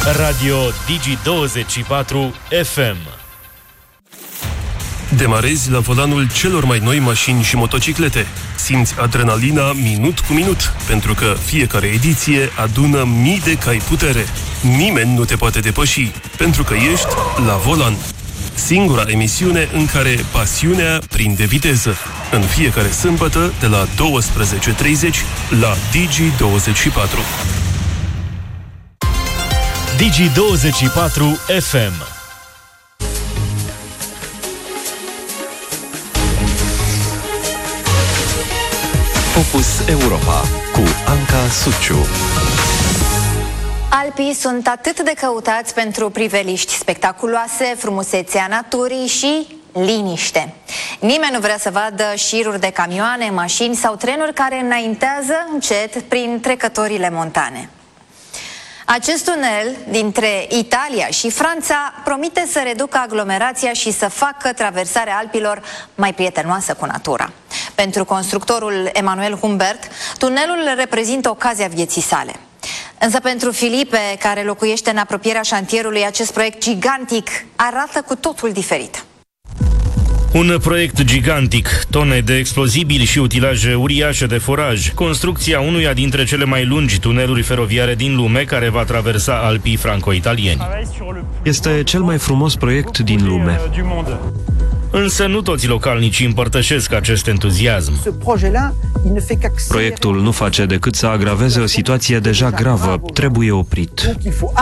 Radio Digi24 FM. Demarezi la volanul celor mai noi mașini și motociclete. Simți adrenalina minut cu minut, pentru că fiecare ediție adună mii de cai putere. Nimeni nu te poate depăși, pentru că ești la volan. Singura emisiune în care pasiunea prinde viteză. În fiecare sâmbătă, de la 12:30 la Digi24. Digi24 FM. Focus Europa cu Anca Suciu. Alpii sunt atât de căutați pentru priveliști spectaculoase, frumusețea naturii și liniște. Nimeni nu vrea să vadă șiruri de camioane, mașini sau trenuri care înaintează încet prin trecătorile montane. Acest tunel dintre Italia și Franța promite să reducă aglomerația și să facă traversarea Alpilor mai prietenoasă cu natura. Pentru constructorul Emanuel Humbert, tunelul reprezintă ocazia vieții sale. Însă pentru Filipe, care locuiește în apropierea șantierului, acest proiect gigantic arată cu totul diferit. Un proiect gigantic, tone de explozibili și utilaje uriașe de foraj, construcția unuia dintre cele mai lungi tuneluri feroviare din lume care va traversa Alpii franco-italieni. Este cel mai frumos proiect din lume. Însă nu toți localnicii împărtășesc acest entuziasm. Proiectul nu face decât să agraveze o situație deja gravă. Trebuie oprit.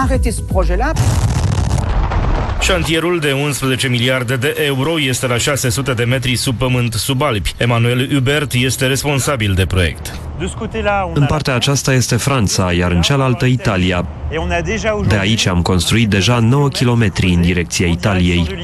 Șantierul de 11 miliarde de euro este la 600 de metri sub pământ, sub Alpi. Emanuel Hubert este responsabil de proiect. În partea aceasta este Franța, iar în cealaltă Italia. De aici am construit deja 9 kilometri în direcția Italiei.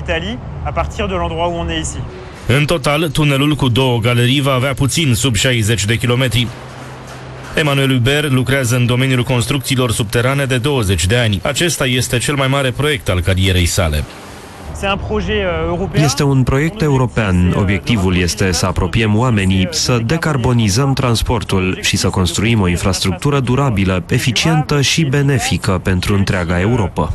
În total, tunelul cu 2 galerii va avea puțin sub 60 de kilometri. Emanuel Hubert lucrează în domeniul construcțiilor subterane de 20 de ani. Acesta este cel mai mare proiect al carierei sale. Este un proiect european. Obiectivul este să apropiem oamenii, să decarbonizăm transportul și să construim o infrastructură durabilă, eficientă și benefică pentru întreaga Europa.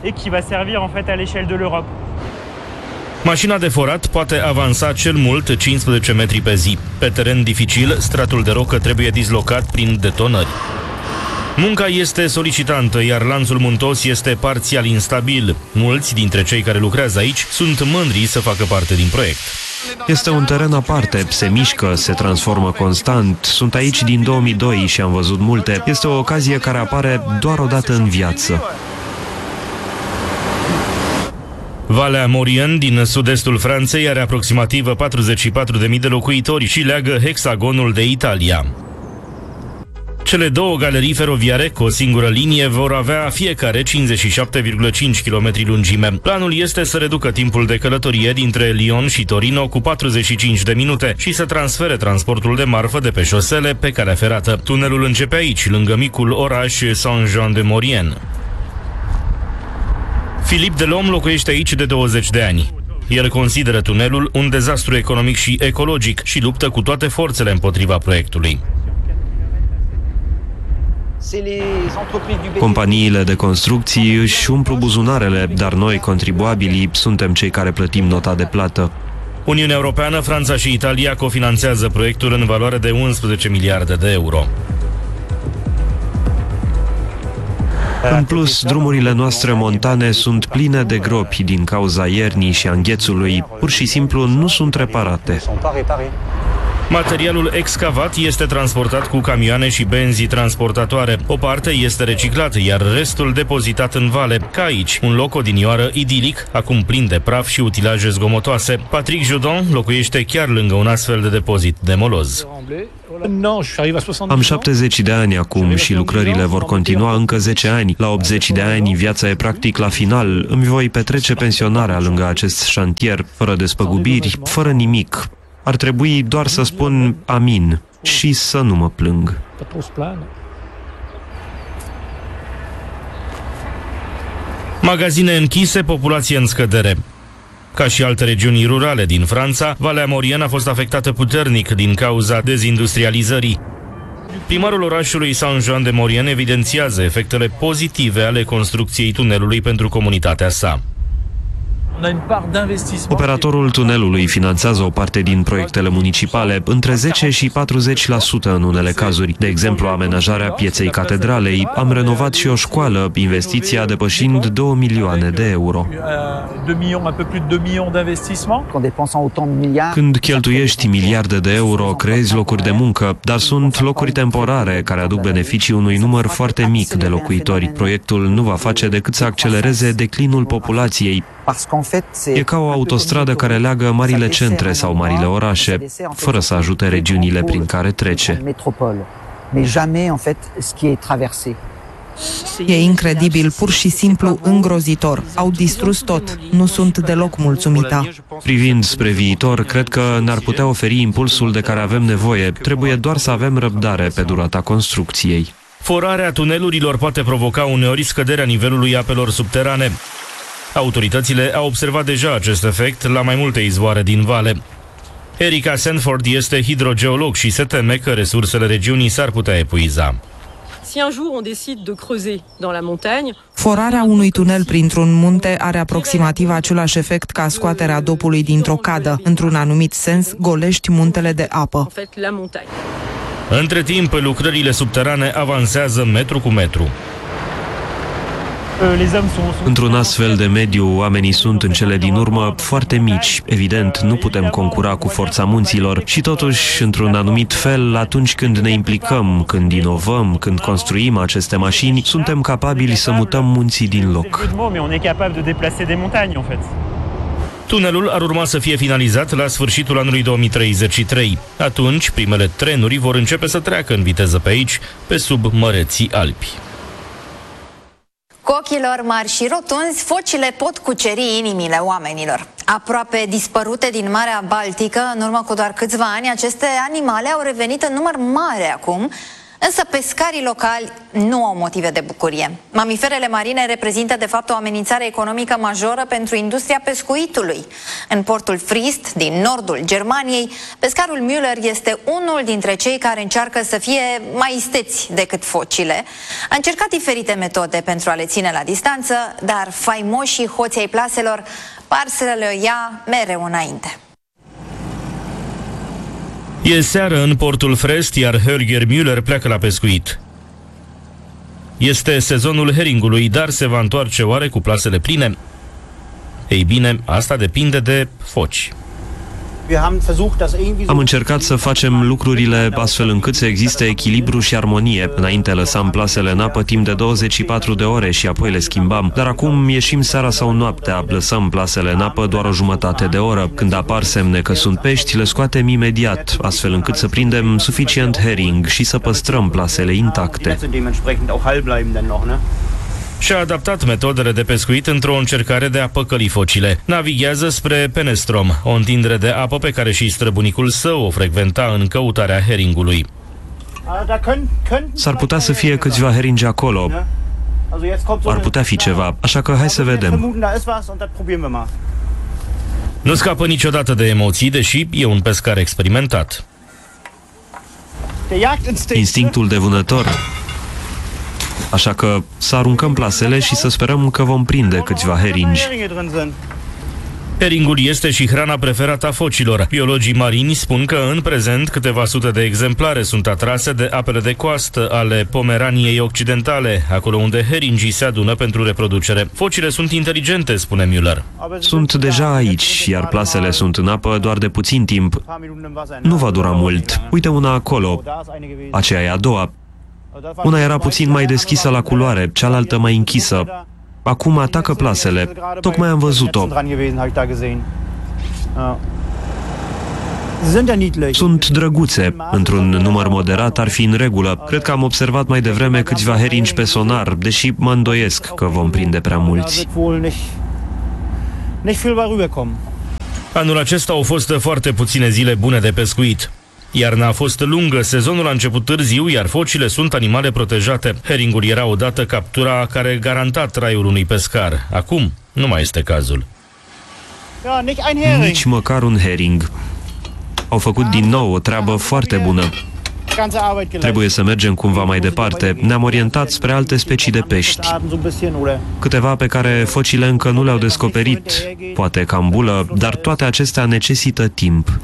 Mașina de forat poate avansa cel mult 15 metri pe zi. Pe teren dificil, stratul de rocă trebuie dislocat prin detonări. Munca este solicitantă, iar lanțul muntos este parțial instabil. Mulți dintre cei care lucrează aici sunt mândri să facă parte din proiect. Este un teren aparte, se mișcă, se transformă constant. Sunt aici din 2002 și am văzut multe. Este o ocazie care apare doar o dată în viață. Valea Maurienne din sud-estul Franței are aproximativ 44.000 de locuitori și leagă hexagonul de Italia. Cele 2 galerii feroviare cu o singură linie vor avea fiecare 57,5 km lungime. Planul este să reducă timpul de călătorie dintre Lyon și Torino cu 45 de minute și să transfere transportul de marfă de pe șosele pe calea ferată. Tunelul începe aici, lângă micul oraș Saint-Jean-de-Maurienne. Philippe Delhomme locuiește aici de 20 de ani. El consideră tunelul un dezastru economic și ecologic și luptă cu toate forțele împotriva proiectului. Companiile de construcții își umplu buzunarele, dar noi, contribuabilii, suntem cei care plătim nota de plată. Uniunea Europeană, Franța și Italia cofinanțează proiectul în valoare de 11 miliarde de euro. În plus, drumurile noastre montane sunt pline de gropi din cauza iernii și a înghețului. Pur și simplu nu sunt reparate. Materialul excavat este transportat cu camioane și benzi transportatoare. O parte este reciclat, iar restul depozitat în vale, ca aici, un loc odinioară idilic, acum plin de praf și utilaje zgomotoase. Patrick Judon locuiește chiar lângă un astfel de depozit de moloz. Am 70 de ani acum și lucrările vor continua încă 10 ani. La 80 de ani, viața e practic la final. Îmi voi petrece pensionarea lângă acest șantier, fără despăgubiri, fără nimic. Ar trebui doar să spun amin și să nu mă plâng. Magazine închise, populație în scădere. Ca și alte regiuni rurale din Franța, Valea Maurienne a fost afectată puternic din cauza dezindustrializării. Primarul orașului Saint-Jean-de-Maurienne evidențiază efectele pozitive ale construcției tunelului pentru comunitatea sa. Operatorul tunelului finanțează o parte din proiectele municipale, între 10 și 40% în unele cazuri. De exemplu, amenajarea pieței catedralei. Am renovat și o școală, investiția depășind 2 milioane de euro. Când cheltuiești miliarde de euro, creezi locuri de muncă, dar sunt locuri temporare care aduc beneficii unui număr foarte mic de locuitori. Proiectul nu va face decât să accelereze declinul populației. E ca o autostradă care leagă marile centre sau marile orașe, fără să ajute regiunile prin care trece. E incredibil, pur și simplu îngrozitor. Au distrus tot. Nu sunt deloc mulțumită. Privind spre viitor, cred că ne-ar putea oferi impulsul de care avem nevoie. Trebuie doar să avem răbdare pe durata construcției. Forarea tunelurilor poate provoca uneori scăderea nivelului apelor subterane. Autoritățile au observat deja acest efect la mai multe izvoare din vale. Erica Sanford este hidrogeolog și se teme că resursele regiunii s-ar putea epuiza. Forarea unui tunel printr-un munte are aproximativ același efect ca scoaterea dopului dintr-o cadă. Într-un anumit sens, golești muntele de apă. Între timp, lucrările subterane avansează metru cu metru. Într-un astfel de mediu, oamenii sunt în cele din urmă foarte mici. Evident, nu putem concura cu forța munților și totuși, într-un anumit fel, atunci când ne implicăm, când inovăm, când construim aceste mașini, suntem capabili să mutăm munții din loc. Tunelul ar urma să fie finalizat la sfârșitul anului 2033. Atunci, primele trenuri vor începe să treacă în viteză pe aici, pe sub Măreții Alpi. Cu ochii lor mari și rotunzi, focile pot cuceri inimile oamenilor. Aproape dispărute din Marea Baltică, în urmă cu doar câțiva ani, aceste animale au revenit în număr mare acum, însă pescarii locali nu au motive de bucurie. Mamiferele marine reprezintă de fapt o amenințare economică majoră pentru industria pescuitului. În portul Frist, din nordul Germaniei, pescarul Müller este unul dintre cei care încearcă să fie mai isteți decât focile. A încercat diferite metode pentru a le ține la distanță, dar faimoșii hoții ai plaselor par să le ia mereu înainte. E seară în portul Frest, iar Holger Müller pleacă la pescuit. Este sezonul heringului, dar se va întoarce oare cu plasele pline? Ei bine, asta depinde de foci. Am încercat să facem lucrurile astfel încât să existe echilibru și armonie. Înainte lăsam plasele în apă timp de 24 de ore și apoi le schimbam. Dar acum ieșim seara sau noaptea, lăsăm plasele în apă doar o jumătate de oră. Când apar semne că sunt pești, le scoatem imediat, astfel încât să prindem suficient herring și să păstrăm plasele intacte. Și-a adaptat metodele de pescuit într-o încercare de a păcăli focile. Navighează spre Penestrom, o întindere de apă pe care și străbunicul său o frecventa în căutarea heringului. S-ar putea să fie câțiva heringi acolo. Ar putea fi ceva, așa că hai să vedem. Nu scapă niciodată de emoții, deși e un pescar experimentat. Instinctul de vânător. Așa că să aruncăm plasele și să sperăm că vom prinde câțiva heringi. Heringul este și hrana preferată a focilor. Biologii marini spun că în prezent câteva sute de exemplare sunt atrase de apele de coastă ale Pomeraniei Occidentale, acolo unde heringii se adună pentru reproducere. Focile sunt inteligente, spune Müller. Sunt deja aici, iar plasele sunt în apă doar de puțin timp. Nu va dura mult. Uite una acolo. Aceea e a doua. Una era puțin mai deschisă la culoare, cealaltă mai închisă. Acum atacă plasele. Tocmai am văzut-o. Sunt drăguțe. Într-un număr moderat ar fi în regulă. Cred că am observat mai devreme câțiva heringi pe sonar, deși mă îndoiesc că vom prinde prea mulți. Anul acesta au fost foarte puține zile bune de pescuit. Iarna a fost lungă, sezonul a început târziu, iar focile sunt animale protejate. Heringul era odată captura care garanta traiul unui pescar. Acum nu mai este cazul. Nici măcar un hering. Au făcut din nou o treabă foarte bună. Trebuie să mergem cumva mai departe. Ne-am orientat spre alte specii de pești. Câteva pe care focile încă nu le-au descoperit, poate cambulă, dar toate acestea necesită timp.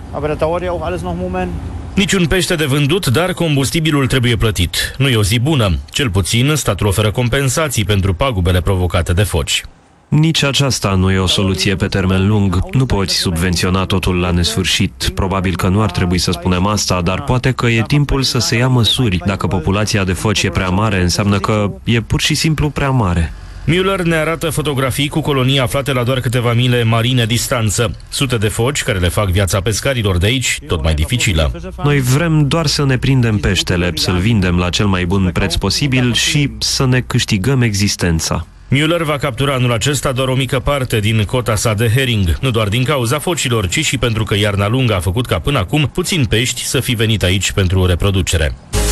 Niciun pește de vândut, dar combustibilul trebuie plătit. Nu e o zi bună. Cel puțin, statul oferă compensații pentru pagubele provocate de foci. Nici aceasta nu e o soluție pe termen lung. Nu poți subvenționa totul la nesfârșit. Probabil că nu ar trebui să spunem asta, dar poate că e timpul să se ia măsuri. Dacă populația de foci e prea mare, înseamnă că e pur și simplu prea mare. Müller ne arată fotografii cu colonii aflate la doar câteva mile marine distanță. Sute de foci care le fac viața pescarilor de aici tot mai dificilă. Noi vrem doar să ne prindem peștele, să-l vindem la cel mai bun preț posibil și să ne câștigăm existența. Müller va captura anul acesta doar o mică parte din cota sa de herring, nu doar din cauza focilor, ci și pentru că iarna lungă a făcut ca până acum puțini pești să fi venit aici pentru reproducere.